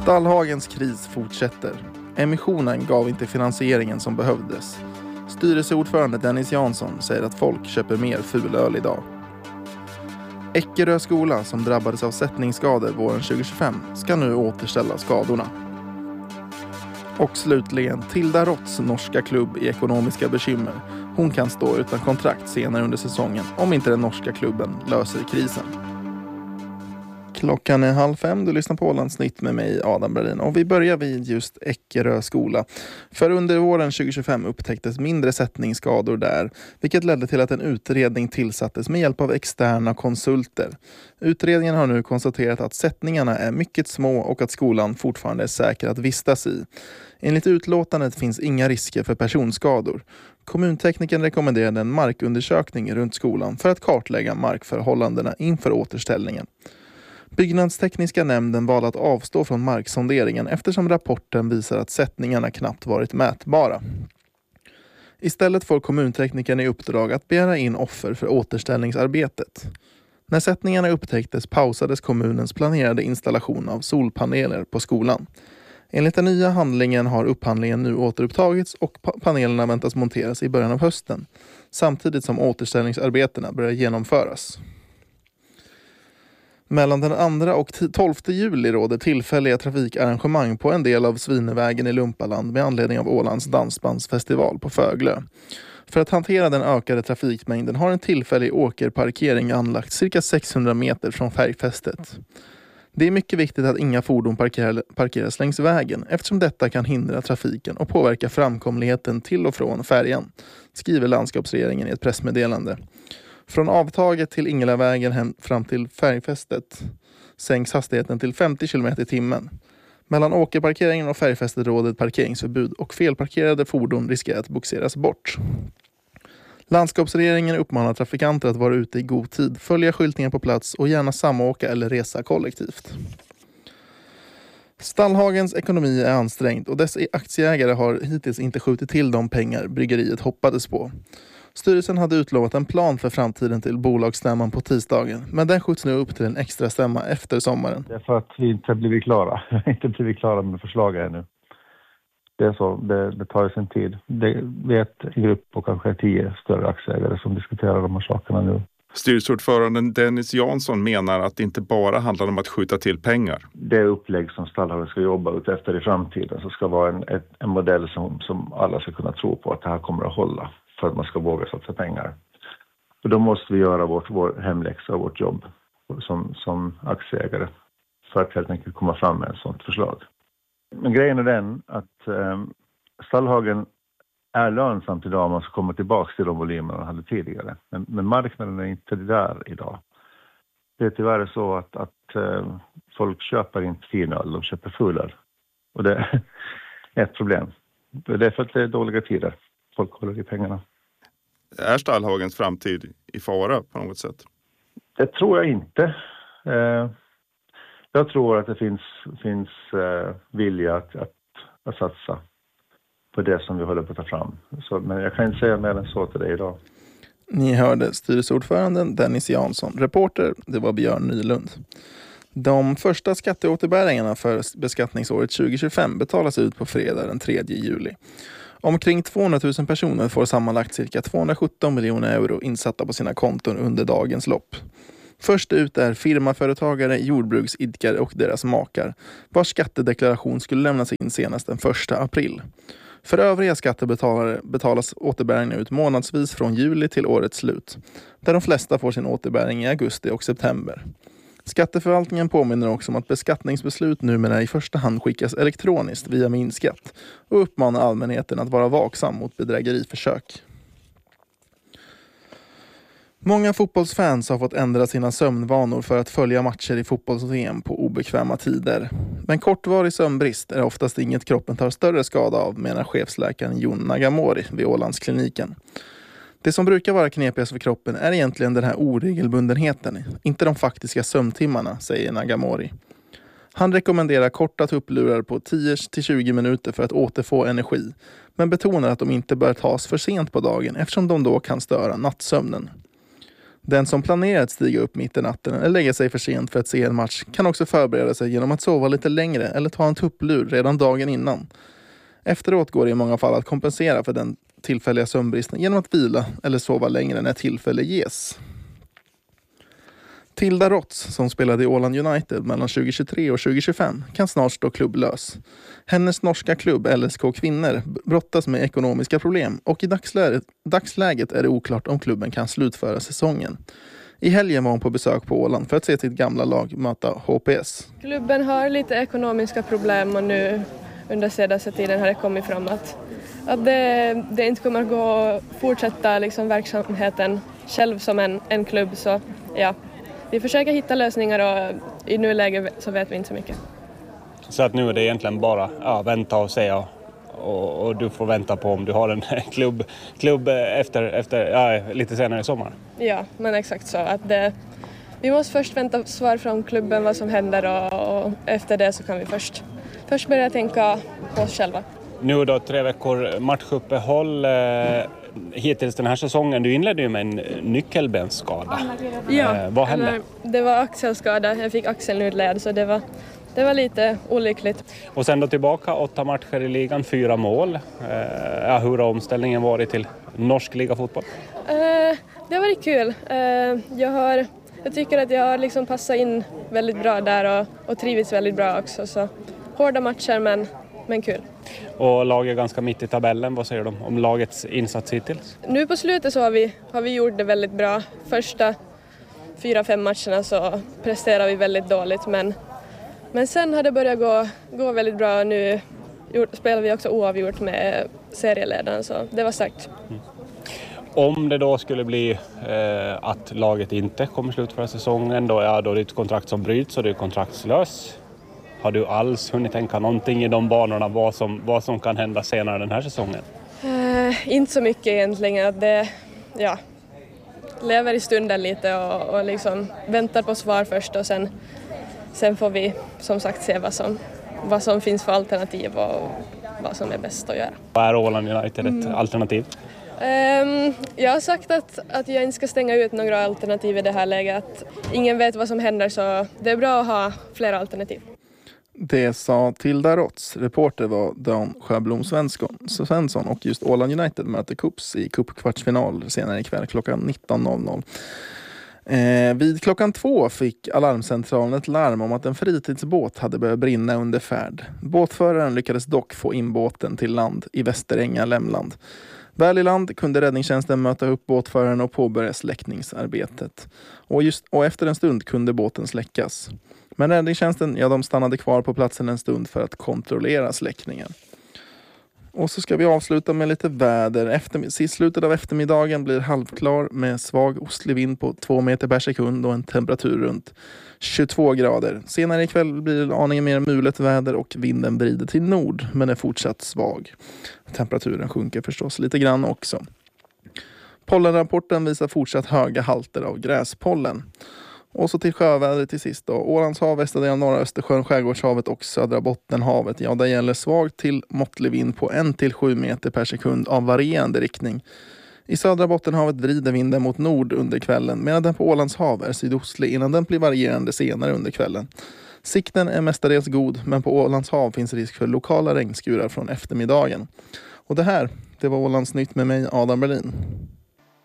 Stallhagens kris fortsätter. Emissionen gav inte finansieringen som behövdes. Styrelseordförande Dennis Jansson säger att folk köper mer fulöl idag. Eckerö skola, som drabbades av sättningsskador våren 2025, ska nu återställa skadorna. Och slutligen Tilda Rotts norska klubb i ekonomiska bekymmer. Hon kan stå utan kontrakt senare under säsongen om inte den norska klubben löser krisen. Klockan är 4:30, du lyssnar på Ålandsnytt med mig Adam Berlin, och vi börjar vid just Eckerö skola. För under våren 2025 upptäcktes mindre sättningsskador där, vilket ledde till att en utredning tillsattes med hjälp av externa konsulter. Utredningen har nu konstaterat att sättningarna är mycket små och att skolan fortfarande är säker att vistas i. Enligt utlåtandet finns inga risker för personskador. Kommuntekniken rekommenderade en markundersökning runt skolan för att kartlägga markförhållandena inför återställningen. Byggnadstekniska nämnden valde att avstå från marksonderingen eftersom rapporten visar att sättningarna knappt varit mätbara. Istället får kommuntekniken i uppdrag att begära in offer för återställningsarbetet. När sättningarna upptäcktes pausades kommunens planerade installation av solpaneler på skolan. Enligt den nya handlingen har upphandlingen nu återupptagits och panelerna väntas monteras i början av hösten, samtidigt som återställningsarbetena börjar genomföras. Mellan den 2 och 12 juli råder tillfälliga trafikarrangemang på en del av Svinevägen i Lumpaland med anledning av Ålands dansbandsfestival på Föglö. För att hantera den ökade trafikmängden har en tillfällig åkerparkering anlagt cirka 600 meter från färgfästet. Det är mycket viktigt att inga fordon parkeras längs vägen eftersom detta kan hindra trafiken och påverka framkomligheten till och från färjan, skriver landskapsregeringen i ett pressmeddelande. Från avtaget till Ingelavägen fram till färgfästet sänks hastigheten till 50 km i timmen. Mellan åkerparkeringen och färgfästet råder ett parkeringsförbud och felparkerade fordon riskerar att boxeras bort. Landskapsregeringen uppmanar trafikanter att vara ute i god tid, följa skyltningen på plats och gärna samåka eller resa kollektivt. Stallhagens ekonomi är ansträngd och dess aktieägare har hittills inte skjutit till de pengar bryggeriet hoppades på. Styrelsen hade utlovat en plan för framtiden till bolagsstämman på tisdagen, men den skjuts nu upp till en extra stämma efter sommaren. Det är för att vi inte blivit klara. Vi har inte blivit klara med förslaget ännu. Det är så, det tar sin tid. Vi är en grupp på kanske 10 större aktieägare som diskuterar de här sakerna nu. Styrelseordföranden Dennis Jansson menar att det inte bara handlar om att skjuta till pengar. Det upplägg som Stallhagen ska jobba ut efter i framtiden så ska vara en modell som alla ska kunna tro på att det här kommer att hålla för att man ska våga satsa pengar. Och då måste vi göra vår hemläxa och vårt jobb som aktieägare för att helt enkelt komma fram med ett sådant förslag. Men grejen är den att Stallhagen är lönsamt idag om man ska komma tillbaka till de volymer man hade tidigare. Men marknaden är inte där idag. Det är tyvärr så att folk köper inte finöl, de köper fulöl. Och det är ett problem. Det är för att det är dåliga tider. Folk håller i pengarna. Är Stallhagens framtid i fara på något sätt? Det tror jag inte. Jag tror att det finns vilja att satsa på det som vi håller på att ta fram. Men jag kan inte säga mer än så till dig idag. Ni hörde styrelseordföranden Dennis Jansson. Reporter, det var Björn Nylund. De första skatteåterbäringarna för beskattningsåret 2025 betalas ut på fredag den 3 juli. Omkring 200 000 personer får sammanlagt cirka 217 miljoner euro insatta på sina konton under dagens lopp. Först ut är firmaföretagare, jordbruksidkare och deras makar, vars skattedeklaration skulle lämnas in senast den 1 april. För övriga skattebetalare betalas återbäringen ut månadsvis från juli till årets slut, där de flesta får sin återbäring i augusti och september. Skatteförvaltningen påminner också om att beskattningsbeslut numera i första hand skickas elektroniskt via Minskatt och uppmanar allmänheten att vara vaksam mot bedrägeriförsök. Många fotbollsfans har fått ändra sina sömnvanor för att följa matcher i fotbolls-VM på obekväma tider. Men kortvarig sömnbrist är oftast inget kroppen tar större skada av, menar chefsläkaren Jon Nagamori vid Ålandskliniken. Det som brukar vara knepigast för kroppen är egentligen den här oregelbundenheten, inte de faktiska sömntimmarna, säger Nagamori. Han rekommenderar korta tupplurar på 10-20 minuter för att återfå energi, men betonar att de inte bör tas för sent på dagen eftersom de då kan störa nattsömnen. Den som planerar att stiga upp mitt i natten eller lägga sig för sent för att se en match kan också förbereda sig genom att sova lite längre eller ta en tupplur redan dagen innan. Efteråt går det i många fall att kompensera för den tillfälliga sömnbristen genom att vila eller sova längre när tillfälle ges. Tilda Rotz, som spelade i Åland United mellan 2023 och 2025, kan snart stå klubblös. Hennes norska klubb LSK Kvinnor brottas med ekonomiska problem och i dagsläget är det oklart om klubben kan slutföra säsongen. I helgen var hon på besök på Åland för att se sitt gamla lag möta HPS. Klubben har lite ekonomiska problem och nu under senaste tiden har det kommit fram att det inte kommer att gå att fortsätta liksom verksamheten själv som en klubb. Så ja, vi försöker hitta lösningar och i nuläget så vet vi inte så mycket. Så att nu är det egentligen bara vänta och se och du får vänta på om du har en klubb efter lite senare i sommar. Ja, men exakt så. Att vi måste först vänta svar från klubben vad som händer och efter det så kan vi först börja tänka på oss själva. Nu då 3 veckor matchuppehåll hittills den här säsongen. Du inledde ju med en nyckelbensskada. Ja, vad hände? Det var axelskada. Jag fick axeln utled så det var lite olyckligt. Och sen då tillbaka 8 matcher i ligan, 4 mål. Hur har omställningen varit till norsk ligafotboll? Det har varit kul. Jag tycker att jag har liksom passat in väldigt bra där och trivits väldigt bra också. Så hårda matcher men kul. Och laget är ganska mitt i tabellen. Vad säger du om lagets insats hittills? Nu på slutet så har vi gjort det väldigt bra. Första 4-5 matcherna så presterar vi väldigt dåligt men sen har det börjat gå väldigt bra. Nu spelar vi också oavgjort med serieledaren så det var starkt. Om det då skulle bli att laget inte kommer slutföra säsongen då är det ett kontrakt som bryts och det är kontraktslös. Har du alls hunnit tänka någonting i de banorna vad som kan hända senare den här säsongen? Inte så mycket egentligen. Att lever i stunden lite och liksom väntar på svar först och sen får vi som sagt se vad som finns för alternativ och vad som är bäst att göra. Är Åland United ett alternativ? Jag har sagt att jag inte ska stänga ut några alternativ i det här läget. Ingen vet vad som händer så det är bra att ha flera alternativ. Det sa Tilda Rotz. Reporter var Dan Sjöblom Svensson och just Åland United möter Kups i cupkvartsfinal senare ikväll klockan 19.00. Vid klockan 2 fick alarmcentralen ett larm om att en fritidsbåt hade börjat brinna under färd. Båtföraren lyckades dock få in båten till land i Västeränga, Lämland. Väl i land kunde räddningstjänsten möta upp båtföraren och påbörja släckningsarbetet. Och efter en stund kunde båten släckas. Men räddningstjänsten, de stannade kvar på platsen en stund för att kontrollera släckningen. Och så ska vi avsluta med lite väder. Slutet av eftermiddagen blir halvklar med svag ostlig vind på 2 meter per sekund och en temperatur runt 22 grader. Senare ikväll blir det aningen mer mulet väder och vinden vrider till nord men är fortsatt svag. Temperaturen sjunker förstås lite grann också. Pollenrapporten visar fortsatt höga halter av gräspollen. Och så till sjövädret till sist då. Ålands hav, västra delen av norra Östersjön, Skärgårdshavet och södra Bottenhavet. Där gäller svag till måttlig vind på 1-7 meter per sekund av varierande riktning. I södra Bottenhavet vrider vinden mot nord under kvällen medan den på Ålands hav är sydostlig innan den blir varierande senare under kvällen. Sikten är mestadels god men på Ålands hav finns risk för lokala regnskurar från eftermiddagen. Och det var Ålands nytt med mig, Adam Berlin.